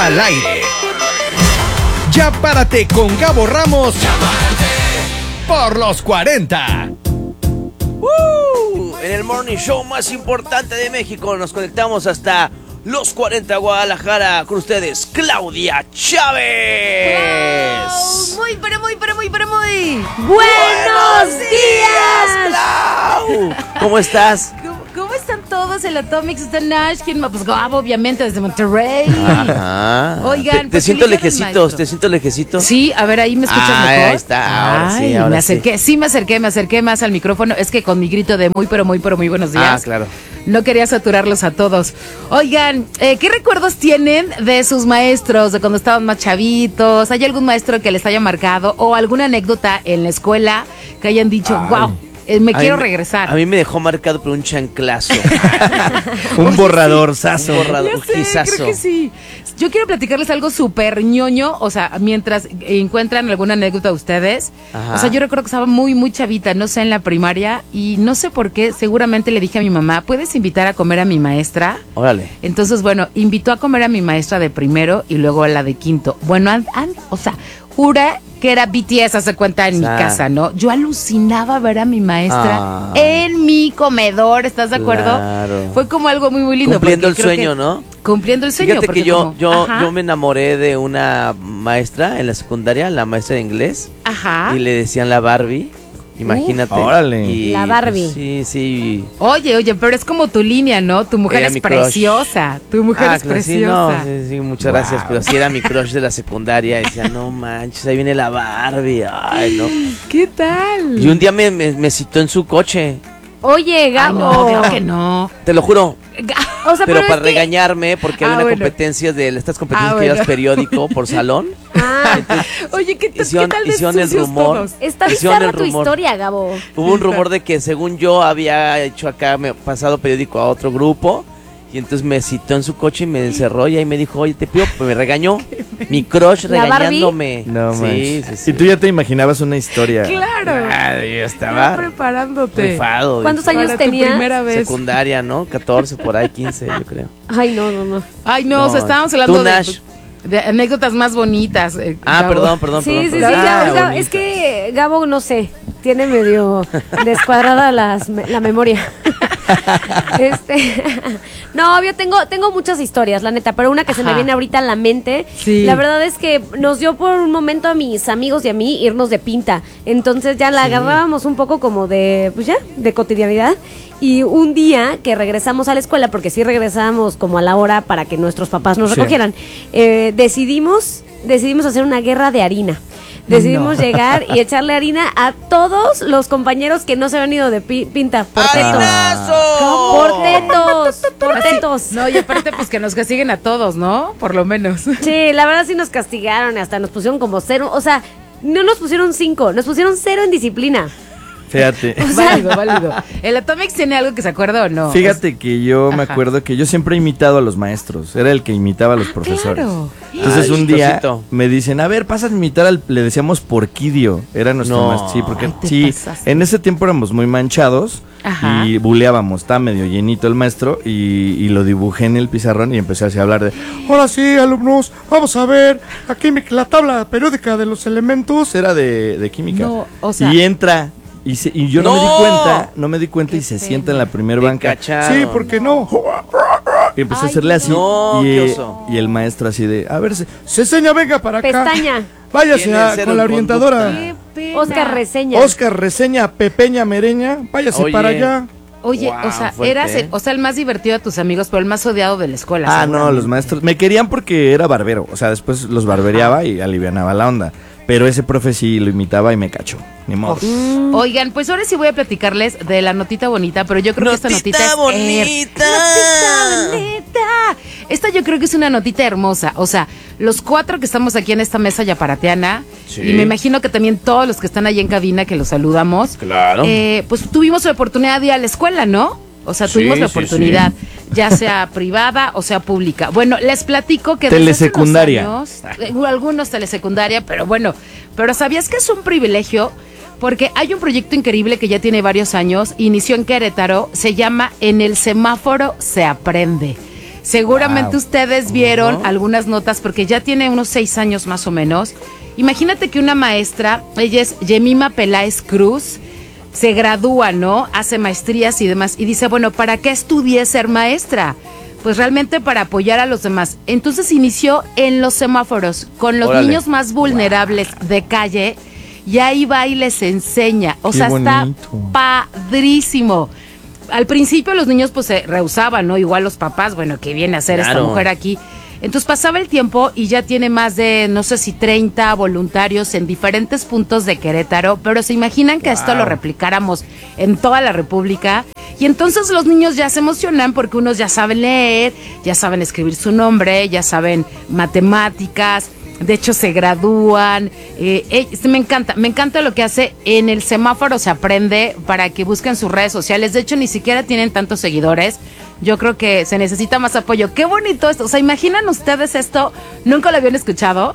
al aire. Ya párate con Gabo Ramos por los 40. En el morning show más importante de México nos conectamos hasta los 40 Guadalajara. Con ustedes, Claudia Chávez. Muy buenos días, Clau. ¿Cómo estás? ¿Cómo están todos? El Atomics está en Nashville, pues Gabo, obviamente, desde Monterrey. Ajá. Oigan, te siento lejecito, Sí, a ver, ahí me escuchas mejor. Ahí está, ahora sí, ahora me acerqué más al micrófono. Es que con mi grito de muy buenos días. Claro. No quería saturarlos a todos. Oigan, ¿qué recuerdos tienen de sus maestros, de cuando estaban más chavitos? ¿Hay algún maestro que les haya marcado o alguna anécdota en la escuela que hayan dicho, wow, me quiero regresar? A mí me dejó marcado por un chanclazo. Un borradorzazo. Un borrador, Creo que sí. Yo quiero platicarles algo súper ñoño, o sea, mientras encuentran alguna anécdota ustedes. Ajá. O sea, yo recuerdo que estaba muy chavita, no sé, en la primaria, y no sé por qué, seguramente le dije a mi mamá, ¿puedes invitar a comer a mi maestra? Órale. Entonces, bueno, invitó a comer a mi maestra de primero y luego a la de quinto. Bueno, o sea, jura que era BTS, hace cuenta, en mi casa, ¿no? Yo alucinaba ver a mi maestra en mi comedor, ¿estás de acuerdo? Claro. Fue como algo muy lindo. Cumpliendo el sueño, ¿no? Cumpliendo el sueño. Fíjate que yo me enamoré de una maestra en la secundaria, la maestra de inglés. Ajá. Y le decían la Barbie. Imagínate. Órale. Y, La Barbie. Pues, sí. Oye, pero es como tu línea, ¿no? Tu mujer Era es mi crush. preciosa. Tu mujer es claro, preciosa. Sí, muchas gracias. Pero sí era mi crush de la secundaria. Decía, no manches, ahí viene la Barbie. Ay, no. ¿Qué tal? Y un día me citó en su coche. Oye, Gabo. No, creo que no. Te lo juro. O sea, Pero es para que- regañarme, porque había una bueno. competencia de estas competencias que bueno. llevas periódico por salón. Oye, ¿qué tal de hicieron el sucios rumor. todos? Está Hicieron bizarra el tu rumor. historia, Gabo. Hubo un rumor de que según yo había hecho acá, me pasado periódico a otro grupo. Y entonces me citó en su coche y me encerró y ahí me dijo, oye, te pido, pues me regañó. Mi crush ¿La regañándome. No manches. Sí. Y tú ya te imaginabas una historia. Claro. Yo Ya estaba preparándote. rifado. ¿Cuántos dije, años Para tu tenías? primera vez. secundaria, ¿no? 14, por ahí, 15, yo creo. Ay, no. Ay, no, No, o sea, estábamos hablando tú, Nash. de anécdotas más bonitas. Gabo. Perdón. Sí, perdón. ya, es que Gabo, no sé, tiene medio descuadrada la memoria. No, yo tengo muchas historias, la neta, pero una que se me Ajá. viene ahorita a la mente, Sí. la verdad es que nos dio por un momento a mis amigos y a mí irnos de pinta, entonces ya la agarrábamos un poco como de, pues ya, de cotidianidad, y un día que regresamos a la escuela, porque sí regresábamos como a la hora para que nuestros papás nos Sí. recogieran, decidimos hacer una guerra de harina. Decidimos llegar y echarle harina a todos los compañeros que no se habían ido de pinta. Por tetos. Por tetos. No, y aparte, pues que nos castiguen a todos, ¿no? Por lo menos. Sí, la verdad sí nos castigaron, hasta nos pusieron como 0. O sea, no nos pusieron 5, nos pusieron 0 en disciplina. Fíjate. Válido. ¿El Atomics tiene algo que se acuerda o no? Fíjate que yo me Ajá. acuerdo que yo siempre he imitado a los maestros. Era el que imitaba a los profesores. claro. Entonces Ay, un día chistosito. me dicen, a ver, pasa a imitar le decíamos Porquidio. Era nuestro No. maestro. Sí, porque Ay, te sí, pasaste. en ese tiempo éramos muy manchados. Ajá. Y buleábamos, estaba medio llenito el maestro y lo dibujé en el pizarrón y empecé así a hablar de, ahora sí, alumnos, vamos a ver, aquí la tabla periódica de los elementos era de química. No, o sea- y entra y yo no ¡No! me di cuenta y Qué se pena. sienta en la primera Te banca. cacharon. Sí, ¿por qué no? Y empecé a Ay, hacerle así no, qué oso. y el maestro así de, a ver, Ceseña, venga para acá. Pestaña. Váyase Tiene cero con la en orientadora. conducta. Qué pena. Oscar Reseña. Oscar Reseña, Pepeña Mereña, váyase Oye. para allá. Oye, Wow, o sea, fuerte, eras el más divertido de tus amigos, pero el más odiado de la escuela. Ah, no, seguramente. los maestros me querían porque era barbero, o sea, después los barbereaba y alivianaba la onda, pero ese profe sí lo imitaba y me cachó, ni modo. Oigan, pues ahora sí voy a platicarles de la notita bonita, pero yo creo que esta notita es bonita. Notita bonita. Esta yo creo que es una notita hermosa. O sea, los 4 que estamos aquí en esta mesa yaparateana, Sí. y me imagino que también todos los que están ahí en cabina que los saludamos, Claro. pues tuvimos la oportunidad de ir a la escuela, ¿no? O sea, Sí, tuvimos la sí, oportunidad, ya sea privada o sea pública. Bueno, les platico que desde hace unos Telesecundaria. años, algunos telesecundaria, pero bueno, pero ¿sabías que es un privilegio? Porque hay un proyecto increíble que ya tiene varios años, inició en Querétaro, se llama En el semáforo se aprende. Seguramente ustedes vieron algunas notas porque ya tiene unos 6 años más o menos. Imagínate que una maestra, ella es Yemima Peláez Cruz, se gradúa, ¿no? Hace maestrías y demás. Y dice, bueno, ¿para qué estudié ser maestra? Pues realmente para apoyar a los demás. Entonces inició en los semáforos con los niños más vulnerables de calle y ahí va y les enseña. O sea, está padrísimo. Al principio los niños pues se rehusaban, ¿no? Igual los papás, bueno, ¿qué viene a hacer esta mujer aquí? Entonces pasaba el tiempo y ya tiene más de, no sé si 30 voluntarios en diferentes puntos de Querétaro, pero se imaginan que esto lo replicáramos en toda la República. Y entonces los niños ya se emocionan porque unos ya saben leer, ya saben escribir su nombre, ya saben matemáticas, de hecho se gradúan. Me encanta lo que hace. En el semáforo se aprende, para que busquen sus redes sociales. De hecho ni siquiera tienen tantos seguidores. Yo creo que se necesita más apoyo. Qué bonito esto. O sea, ¿imaginan ustedes esto? ¿Nunca lo habían escuchado?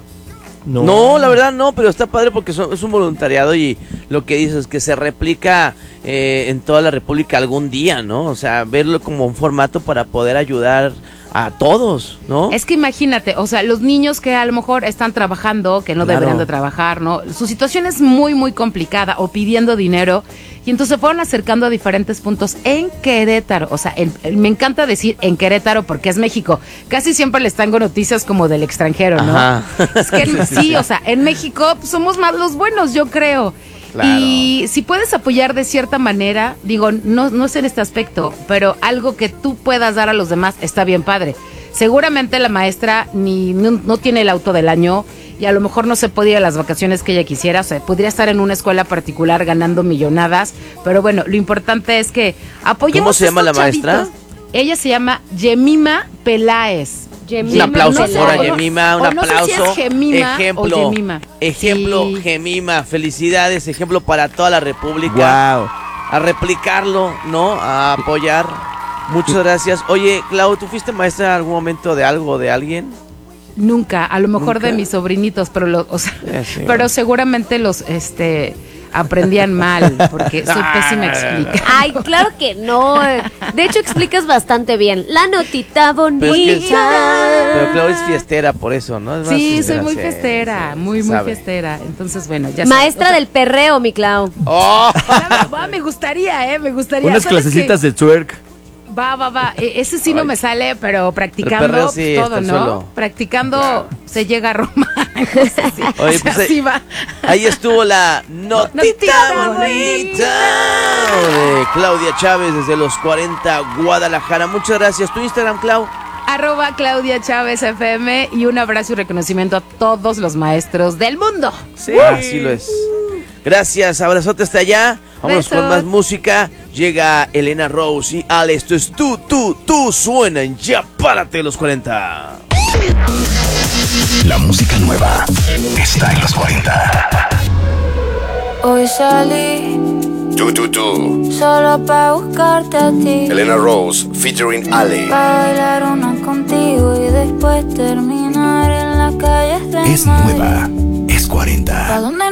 No, la verdad no, pero está padre porque es un voluntariado y lo que dices es que se replica en toda la República algún día, ¿no? O sea, verlo como un formato para poder ayudar a todos, ¿no? Es que imagínate, o sea, los niños que a lo mejor están trabajando, que no deberían de trabajar, ¿no? Su situación es muy, muy complicada, o pidiendo dinero, y entonces se fueron acercando a diferentes puntos en Querétaro. O sea, me encanta decir en Querétaro porque es México. Casi siempre les tengo noticias como del extranjero, ¿no? Ajá. Es que sí, o sea, en México pues, somos más los buenos, yo creo. Claro. Y si puedes apoyar de cierta manera, digo, no es en este aspecto, pero algo que tú puedas dar a los demás está bien padre. Seguramente la maestra no tiene el auto del año y a lo mejor no se puede ir a las vacaciones que ella quisiera, o sea, podría estar en una escuela particular ganando millonadas, pero bueno, lo importante es que apoyemos. ¿Cómo se llama la maestra? Ella se llama Yemima Peláez. Un aplauso para Yemima, un aplauso. No sé si es Gemima ejemplo, o Yemima. Ejemplo, sí. Gemima, felicidades, ejemplo para toda la República. Wow. A replicarlo, ¿no? A apoyar. Muchas gracias. Oye, Clau, ¿tú fuiste maestra en algún momento de algo, de alguien? Nunca, a lo mejor ¿Nunca? De mis sobrinitos, pero Sí. pero seguramente los aprendían mal, porque soy pésima explicando. Ay, claro que no. De hecho, explicas bastante bien. La notita bonita. Pero Clau es fiestera, por eso, ¿no? Es más Sí, soy fiestera, muy sí, fiestera, sí, muy sabe. fiestera. Entonces, bueno, ya Maestra del perreo, mi Clau. ¡Oh! Me gustaría, me gustaría. Unas ¿Sabes clasecitas qué? de twerk. Va. Ese sí no me sale, pero practicando El perreo sí, todo, hasta el ¿no? suelo. Practicando se llega a Roma. Oye, pues así va. Ahí estuvo la notita Notita bonita de Claudia Chávez desde los 40 Guadalajara. Muchas gracias. ¿Tu Instagram, Clau? @Claudia Chávez FM y un abrazo y reconocimiento a todos los maestros del mundo. Sí. Así lo es. Gracias, abrazote hasta allá. Vámonos Besos. con más música. Llega Elena Rose y Ale. Esto es tú suena en Ya Párate de los 40. La música nueva está en los 40. Hoy salí Tú. solo pa' buscarte a ti, Elena Rose featuring Ale. pa' bailar una contigo y después terminar en la calle de Es nueva, es 40. ¿Pa' dónde